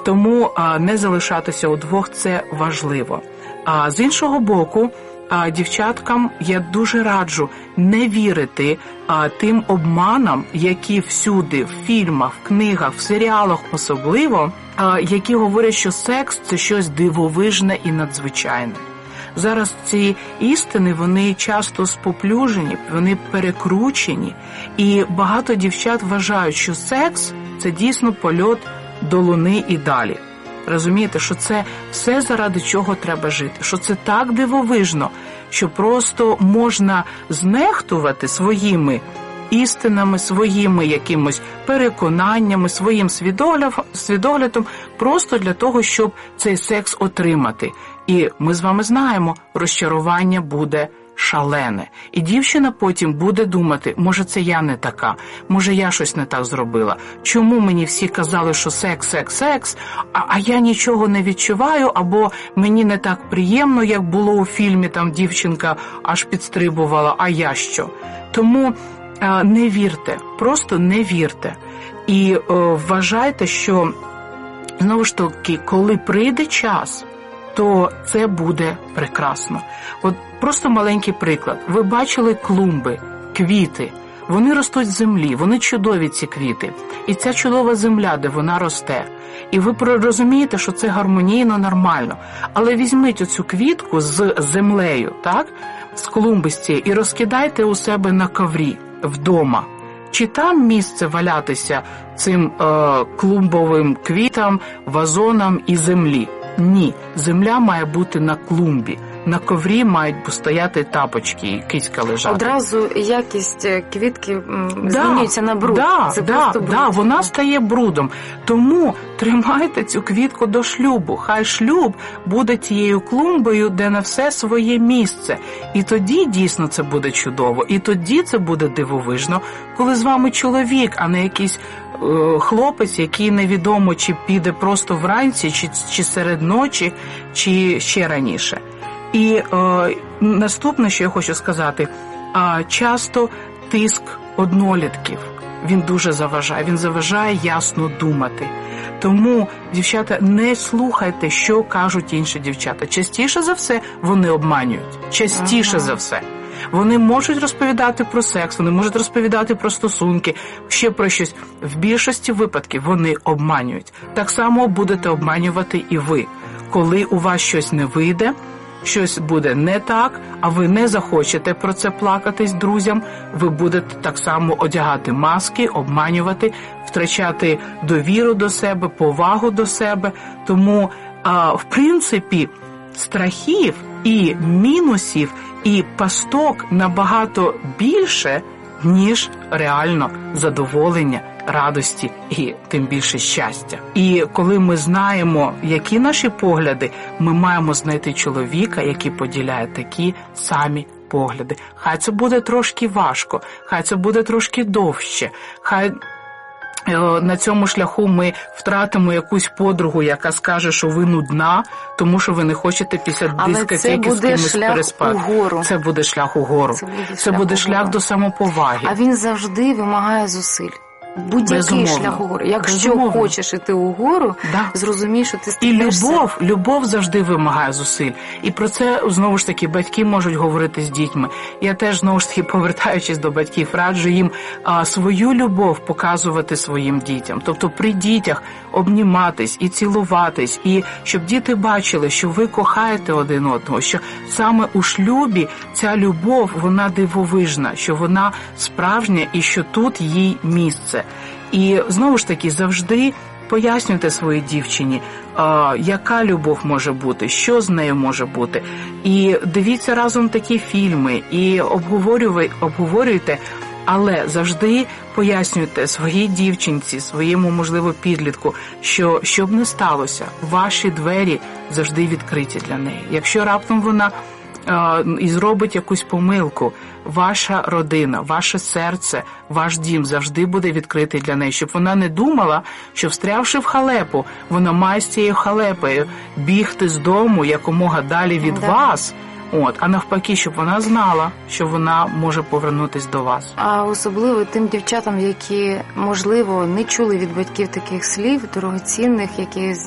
Тому не залишатися удвох – це важливо. А з іншого боку, дівчаткам я дуже раджу не вірити тим обманам, які всюди, в фільмах, в книгах, в серіалах особливо, які говорять, що секс – це щось дивовижне і надзвичайне. Зараз ці істини, вони часто споплюжені, вони перекручені, і багато дівчат вважають, що секс – це дійсно польот до луни і далі. Розумієте, що це все заради чого треба жити, що це так дивовижно, що просто можна знехтувати своїми істинами, своїми якимось переконаннями, своїм свідоглядом просто для того, щоб цей секс отримати. І ми з вами знаємо, розчарування буде шалене. І дівчина потім буде думати, може це я не така, може я щось не так зробила. Чому мені всі казали, що секс, а я нічого не відчуваю, або мені не так приємно, як було у фільмі, там дівчинка аж підстрибувала, а я що? Тому не вірте, просто не вірте. І вважайте, що, знову ж таки, коли прийде час, то це буде прекрасно. От просто маленький приклад. Ви бачили клумби, квіти. Вони ростуть з землі, вони чудові, ці квіти. І ця чудова земля, де вона росте. І ви розумієте, що це гармонійно, нормально. Але візьміть оцю квітку з землею, так? З клумби з цієї, і розкидайте у себе на коврі вдома. Чи там місце валятися цим клумбовим квітам, вазонам і землі? Ні, земля має бути на клумбі. На коврі мають стояти тапочки і кицька лежати. Одразу якість квітки змінюється на бруд. Да, вона стає брудом. Тому тримайте цю квітку до шлюбу. Хай шлюб буде тією клумбою, де на все своє місце. І тоді дійсно це буде чудово. І тоді це буде дивовижно, коли з вами чоловік, а не якийсь хлопець, який невідомо, чи піде просто вранці, чи серед ночі, чи ще раніше. І наступне, що я хочу сказати, часто тиск однолітків, він дуже заважає, він заважає ясно думати. Тому, дівчата, не слухайте, що кажуть інші дівчата. Частіше за все вони обманюють, частіше за все. Вони можуть розповідати про секс, вони можуть розповідати про стосунки, ще про щось. В більшості випадків вони обманюють. Так само будете обманювати і ви. Коли у вас щось не вийде, щось буде не так, а ви не захочете про це плакатись друзям, ви будете так само одягати маски, обманювати, втрачати довіру до себе, повагу до себе. Тому, в принципі, страхів і мінусів, і пасток набагато більше, ніж реально задоволення, радості і тим більше щастя. І коли ми знаємо, які наші погляди, ми маємо знайти чоловіка, який поділяє такі самі погляди. Хай це буде трошки важко, хай це буде трошки довше, хай на цьому шляху ми втратимо якусь подругу, яка скаже, що ви нудна, тому що ви не хочете після дискотеки з кимось переспати. Це буде шлях угору. Це буде шлях до самоповаги. А він завжди вимагає зусиль. Будь-який шлях угору. Якщо хочеш іти угору, зрозумій, що ти стикнешся. І любов завжди вимагає зусиль. І про це, знову ж таки, батьки можуть говорити з дітьми. Я теж, знову ж таки, повертаючись до батьків, раджу їм свою любов показувати своїм дітям. Тобто при дітях обніматись і цілуватись, і щоб діти бачили, що ви кохаєте один одного, що саме у шлюбі ця любов, вона дивовижна, що вона справжня і що тут їй місце. І, знову ж таки, завжди пояснюйте своїй дівчині, яка любов може бути, що з нею може бути. І дивіться разом такі фільми, і обговорюйте, але завжди пояснюйте своїй дівчинці, своєму, можливо, підлітку, що б не сталося, ваші двері завжди відкриті для неї. Якщо раптом вона і зробить якусь помилку, ваша родина, ваше серце, ваш дім завжди буде відкритий для неї, щоб вона не думала, що встрявши в халепу, вона має з цією халепою бігти з дому якомога далі від вас, а навпаки, щоб вона знала, що вона може повернутися до вас. А особливо тим дівчатам, які, можливо, не чули від батьків таких слів дорогоцінних, які